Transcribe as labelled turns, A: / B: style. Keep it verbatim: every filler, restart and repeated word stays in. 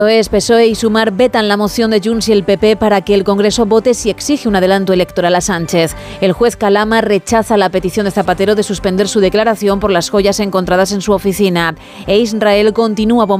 A: Es P S O E y Sumar vetan la moción de Junts y el P P para que el Congreso vote si exige un adelanto electoral a Sánchez. El juez Calama rechaza la petición de Zapatero de suspender su declaración por las joyas encontradas en su oficina. E Israel continúa bombardeando